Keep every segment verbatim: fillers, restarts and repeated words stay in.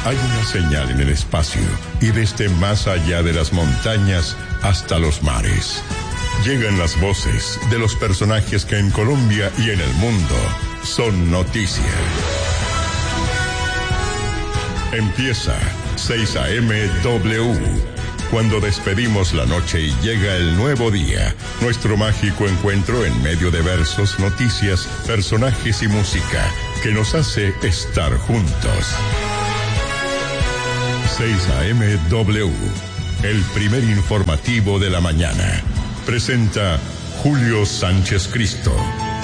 Hay una señal en el espacio y desde más allá de las montañas hasta los mares. Llegan las voces de los personajes que en Colombia y en el mundo son noticia. Empieza seis A M W. Cuando despedimos la noche y llega el nuevo día, nuestro mágico encuentro en medio de versos, noticias, personajes y música que nos hace estar juntos. seis A M W, el primer informativo de la mañana. Presenta Julio Sánchez Cristo.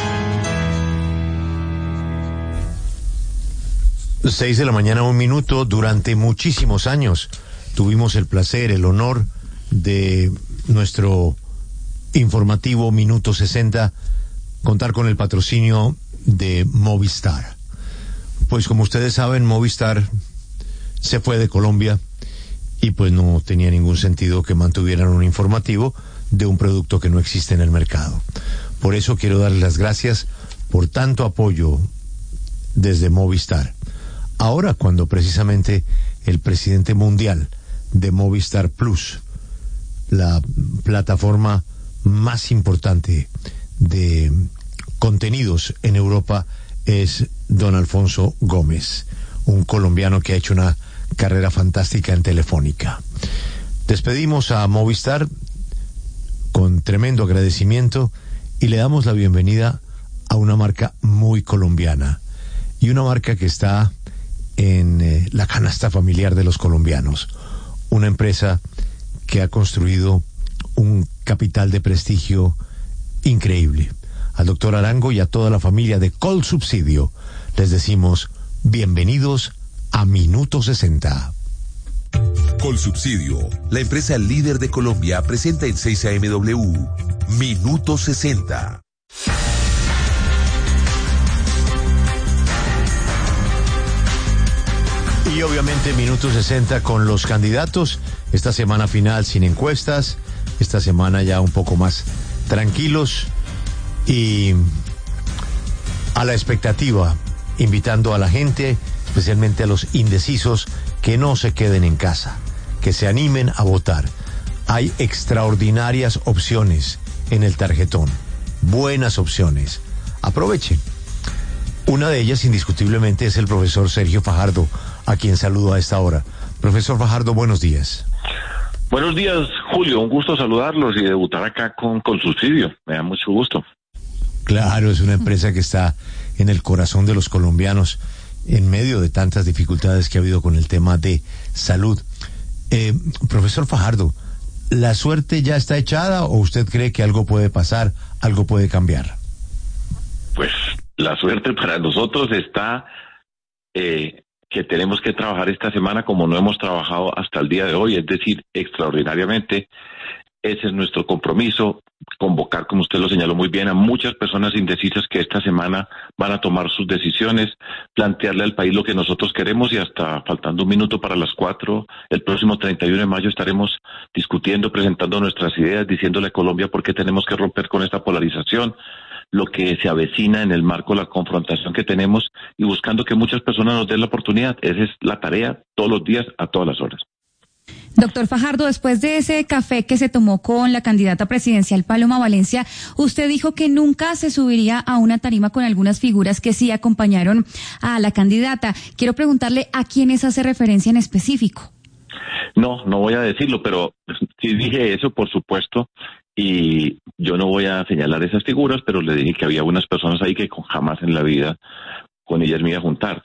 Seis de la mañana, un minuto. Durante muchísimos años tuvimos el placer, el honor de nuestro informativo Minuto sesenta contar con el patrocinio de Movistar. Pues como ustedes saben, Movistar se fue de Colombia y pues no tenía ningún sentido que mantuvieran un informativo de un producto que no existe en el mercado. Por eso quiero darles las gracias por tanto apoyo desde Movistar. Ahora, cuando precisamente el presidente mundial de Movistar Plus, la plataforma más importante de contenidos en Europa, es don Alfonso Gómez, un colombiano que ha hecho una carrera fantástica en Telefónica. Despedimos a Movistar con tremendo agradecimiento y le damos la bienvenida a una marca muy colombiana y una marca que está en eh, la canasta familiar de los colombianos, una empresa que ha construido un capital de prestigio increíble. Al doctor Arango y a toda la familia de Colsubsidio les decimos bienvenidos a Minuto sesenta. Colsubsidio, la empresa líder de Colombia, presenta en seis A M W Minuto sesenta. Y obviamente Minuto sesenta con los candidatos. Esta semana final sin encuestas, esta semana ya un poco más tranquilos y a la expectativa, invitando a la gente, especialmente a los indecisos, que no se queden en casa, que se animen a votar. Hay extraordinarias opciones en el tarjetón, buenas opciones. Aprovechen. Una de ellas, indiscutiblemente, es el profesor Sergio Fajardo, a quien saludo a esta hora. Profesor Fajardo, buenos días. Buenos días, Julio. Un gusto saludarlos y debutar acá con Colsubsidio. Me da mucho gusto. Claro, es una empresa que está en el corazón de los colombianos en medio de tantas dificultades que ha habido con el tema de salud. Eh, profesor Fajardo, ¿la suerte ya está echada o usted cree que algo puede pasar, algo puede cambiar? Pues la suerte para nosotros está eh, que tenemos que trabajar esta semana como no hemos trabajado hasta el día de hoy, es decir, extraordinariamente. Ese es nuestro compromiso, convocar, como usted lo señaló muy bien, a muchas personas indecisas que esta semana van a tomar sus decisiones, plantearle al país lo que nosotros queremos y hasta faltando un minuto para las cuatro, el próximo treinta y uno de mayo estaremos discutiendo, presentando nuestras ideas, diciéndole a Colombia por qué tenemos que romper con esta polarización, lo que se avecina en el marco de la confrontación que tenemos y buscando que muchas personas nos den la oportunidad. Esa es la tarea todos los días, a todas las horas. Doctor Fajardo, después de ese café que se tomó con la candidata presidencial Paloma Valencia, usted dijo que nunca se subiría a una tarima con algunas figuras que sí acompañaron a la candidata. Quiero preguntarle a quiénes hace referencia en específico. No, no voy a decirlo, pero sí dije eso, por supuesto, y yo no voy a señalar esas figuras, pero le dije que había unas personas ahí que jamás en la vida con ellas me iba a juntar.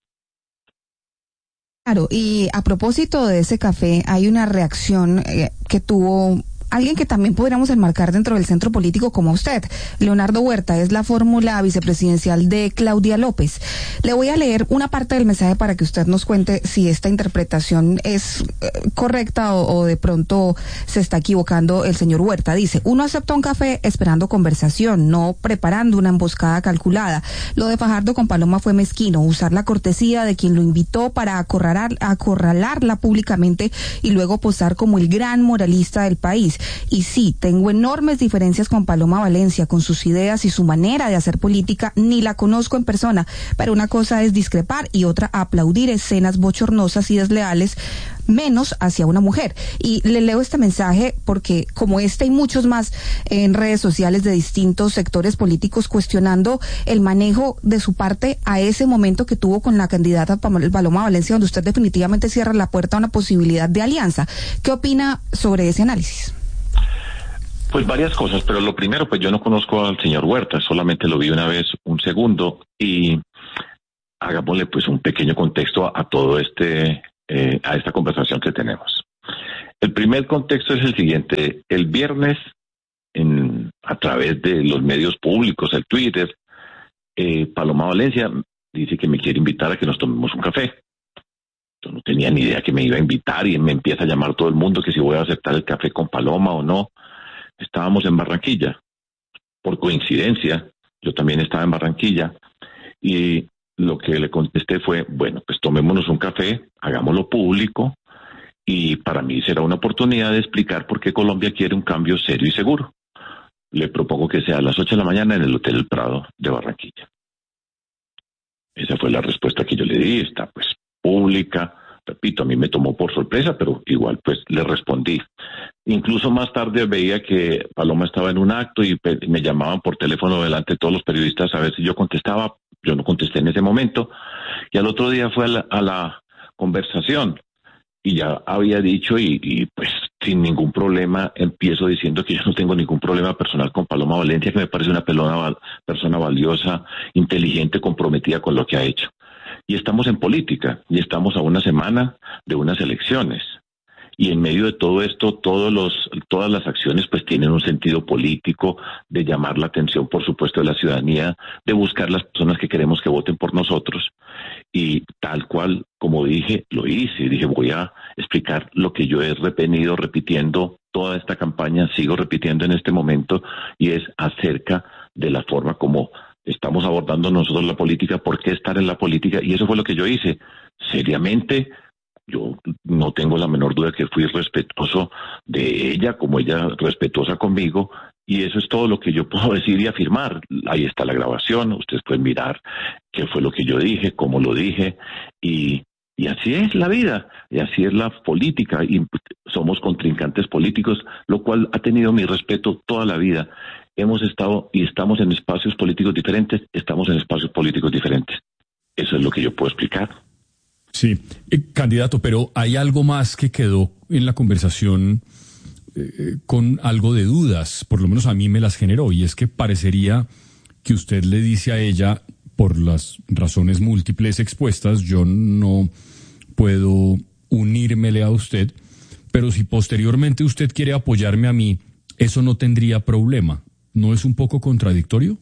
Claro, y a propósito de ese café, hay una reacción eh, que tuvo alguien que también podríamos enmarcar dentro del centro político como usted. Leonardo Huerta es la fórmula vicepresidencial de Claudia López. Le voy a leer una parte del mensaje para que usted nos cuente si esta interpretación es eh, correcta o, o de pronto se está equivocando el señor Huerta. Dice, uno acepta un café esperando conversación, no preparando una emboscada calculada. Lo de Fajardo con Paloma fue mezquino, usar la cortesía de quien lo invitó para acorralar, acorralarla públicamente y luego posar como el gran moralista del país. Y sí, tengo enormes diferencias con Paloma Valencia, con sus ideas y su manera de hacer política, ni la conozco en persona, pero una cosa es discrepar y otra aplaudir escenas bochornosas y desleales, menos hacia una mujer. Y le leo este mensaje porque, como este y muchos más en redes sociales de distintos sectores políticos cuestionando el manejo de su parte a ese momento que tuvo con la candidata Paloma Valencia, donde usted definitivamente cierra la puerta a una posibilidad de alianza. ¿Qué opina sobre ese análisis? Pues varias cosas, pero lo primero, pues yo no conozco al señor Huerta, solamente lo vi una vez, un segundo, y hagámosle pues un pequeño contexto a, a todo este Eh, a esta conversación que tenemos. El primer contexto es el siguiente. El viernes, en, a través de los medios públicos, el Twitter, eh, Paloma Valencia dice que me quiere invitar a que nos tomemos un café. Yo no tenía ni idea que me iba a invitar y me empieza a llamar todo el mundo que si voy a aceptar el café con Paloma o no. Estábamos en Barranquilla. Por coincidencia, yo también estaba en Barranquilla y lo que le contesté fue, bueno, pues tomémonos un café, hagámoslo público y para mí será una oportunidad de explicar por qué Colombia quiere un cambio serio y seguro. Le propongo que sea a las ocho de la mañana en el Hotel El Prado de Barranquilla. Esa fue la respuesta que yo le di, está pues pública. Repito, a mí me tomó por sorpresa, pero igual pues le respondí. Incluso más tarde veía que Paloma estaba en un acto y me llamaban por teléfono delante de todos los periodistas a ver si yo contestaba. Yo no contesté en ese momento. Y al otro día fue a la, a la conversación y ya había dicho y, y pues sin ningún problema empiezo diciendo que yo no tengo ningún problema personal con Paloma Valencia, que me parece una pelona, persona valiosa, inteligente, comprometida con lo que ha hecho. Y estamos en política, y estamos a una semana de unas elecciones. Y en medio de todo esto, todos los, todas las acciones pues tienen un sentido político, de llamar la atención, por supuesto, de la ciudadanía, de buscar las personas que queremos que voten por nosotros. Y tal cual, como dije, lo hice. Dije, voy a explicar lo que yo he venido repitiendo toda esta campaña, sigo repitiendo en este momento, y es acerca de la forma como estamos abordando nosotros la política, por qué estar en la política, y eso fue lo que yo hice, seriamente. Yo no tengo la menor duda que fui respetuoso de ella, como ella respetuosa conmigo, y eso es todo lo que yo puedo decir y afirmar. Ahí está la grabación, ustedes pueden mirar qué fue lo que yo dije, cómo lo dije, y, y así es la vida, y así es la política, y somos contrincantes políticos, lo cual ha tenido mi respeto toda la vida. Hemos estado y estamos en espacios políticos diferentes, estamos en espacios políticos diferentes. Eso es lo que yo puedo explicar. Sí, eh, candidato, pero hay algo más que quedó en la conversación eh, con algo de dudas, por lo menos a mí me las generó, y es que parecería que usted le dice a ella, por las razones múltiples expuestas, yo no puedo unírmele a usted, pero si posteriormente usted quiere apoyarme a mí, eso no tendría problema. ¿No es un poco contradictorio?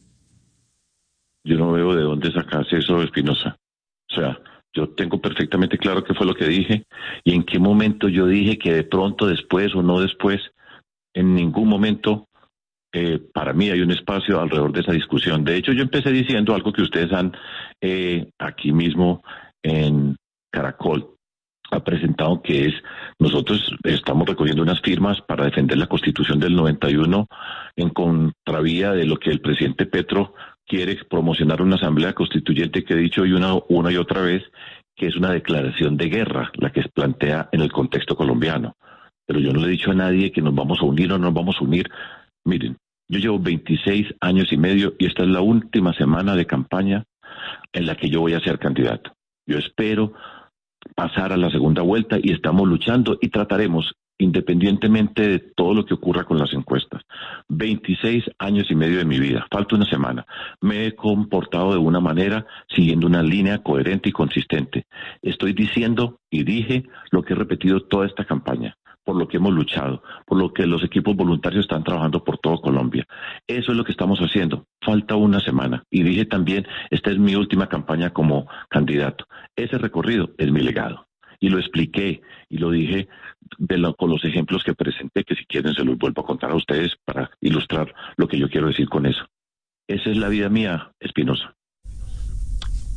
Yo no veo de dónde sacase eso, Espinosa. O sea, yo tengo perfectamente claro qué fue lo que dije y en qué momento yo dije que de pronto, después o no después, en ningún momento eh, para mí hay un espacio alrededor de esa discusión. De hecho, yo empecé diciendo algo que ustedes han eh, aquí mismo en Caracol ha presentado, que es, nosotros estamos recogiendo unas firmas para defender la Constitución del noventa y uno en contravía de lo que el presidente Petro quiere promocionar, una asamblea constituyente que he dicho y una, una y otra vez que es una declaración de guerra la que se plantea en el contexto colombiano. Pero yo no le he dicho a nadie que nos vamos a unir o no nos vamos a unir. Miren, yo llevo veintiséis años y medio y esta es la última semana de campaña en la que yo voy a ser candidato. Yo espero pasar a la segunda vuelta y estamos luchando y trataremos, independientemente de todo lo que ocurra con las encuestas. veintiséis años y medio de mi vida, falta una semana. Me he comportado de una manera, siguiendo una línea coherente y consistente. Estoy diciendo y dije lo que he repetido toda esta campaña, por lo que hemos luchado, por lo que los equipos voluntarios están trabajando por todo Colombia. Eso es lo que estamos haciendo. Falta una semana. Y dije también, esta es mi última campaña como candidato. Ese recorrido es mi legado. Y lo expliqué y lo dije de lo, con los ejemplos que presenté, que si quieren se los vuelvo a contar a ustedes para ilustrar lo que yo quiero decir con eso. Esa es la vida mía, Espinosa.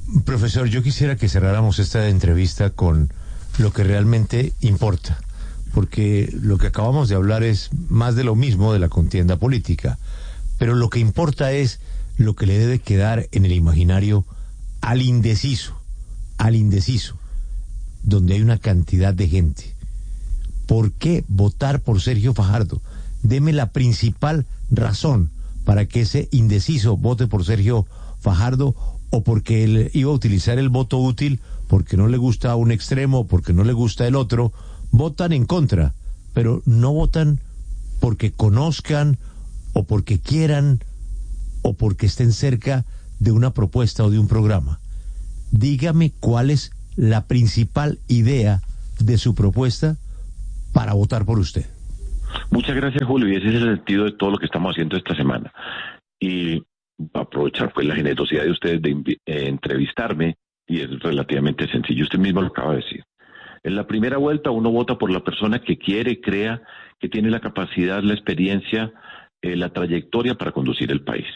Profesor, yo quisiera que cerráramos esta entrevista con lo que realmente importa, porque lo que acabamos de hablar es más de lo mismo de la contienda política, pero lo que importa es lo que le debe quedar en el imaginario al indeciso, al indeciso, donde hay una cantidad de gente. ¿Por qué votar por Sergio Fajardo? Deme la principal razón para que ese indeciso vote por Sergio Fajardo, o porque él iba a utilizar el voto útil porque no le gusta un extremo, porque no le gusta el otro. Votan en contra, pero no votan porque conozcan o porque quieran o porque estén cerca de una propuesta o de un programa. Dígame cuál es la principal idea de su propuesta para votar por usted. Muchas gracias, Julio, y ese es el sentido de todo lo que estamos haciendo esta semana. Y aprovechar pues la generosidad de ustedes de eh, entrevistarme, y es relativamente sencillo, usted mismo lo acaba de decir. En la primera vuelta uno vota por la persona que quiere, crea, que tiene la capacidad, la experiencia, eh, la trayectoria para conducir el país.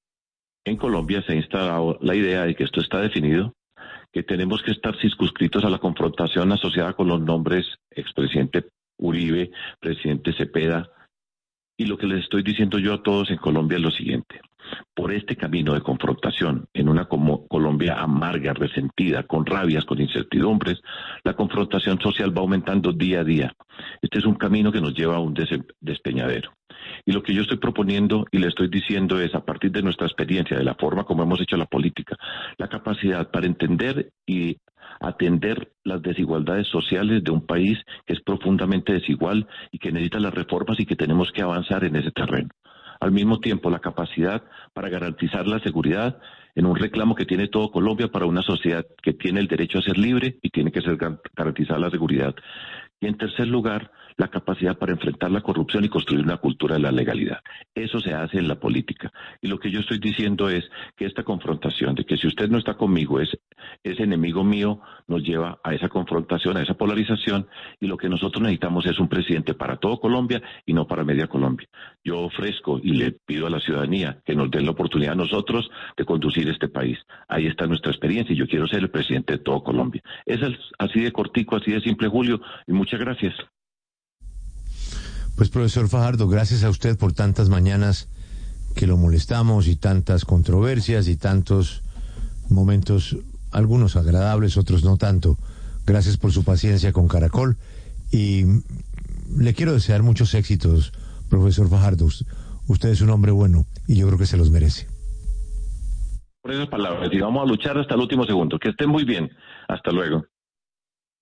En Colombia se ha instalado la idea de que esto está definido, que tenemos que estar circunscritos a la confrontación asociada con los nombres expresidente Uribe, presidente Cepeda, y lo que les estoy diciendo yo a todos en Colombia es lo siguiente: por este camino de confrontación, en una como Colombia amarga, resentida, con rabias, con incertidumbres, la confrontación social va aumentando día a día. Este es un camino que nos lleva a un des- despeñadero. Y lo que yo estoy proponiendo y le estoy diciendo es, a partir de nuestra experiencia, de la forma como hemos hecho la política, la capacidad para entender y atender las desigualdades sociales de un país que es profundamente desigual y que necesita las reformas y que tenemos que avanzar en ese terreno. Al mismo tiempo, la capacidad para garantizar la seguridad en un reclamo que tiene todo Colombia para una sociedad que tiene el derecho a ser libre y tiene que ser garantizar la seguridad. Y en tercer lugar, la capacidad para enfrentar la corrupción y construir una cultura de la legalidad. Eso se hace en la política. Y lo que yo estoy diciendo es que esta confrontación, de que si usted no está conmigo es, es enemigo mío, nos lleva a esa confrontación, a esa polarización, y lo que nosotros necesitamos es un presidente para todo Colombia y no para media Colombia. Yo ofrezco y le pido a la ciudadanía que nos den la oportunidad a nosotros de conducir este país. Ahí está nuestra experiencia y yo quiero ser el presidente de todo Colombia. Es así de cortico, así de simple, Julio, y muchas gracias. Pues, profesor Fajardo, gracias a usted por tantas mañanas que lo molestamos y tantas controversias y tantos momentos, algunos agradables, otros no tanto. Gracias por su paciencia con Caracol y le quiero desear muchos éxitos, profesor Fajardo. Usted es un hombre bueno y yo creo que se los merece. Por esas palabras, y vamos a luchar hasta el último segundo. Que estén muy bien. Hasta luego.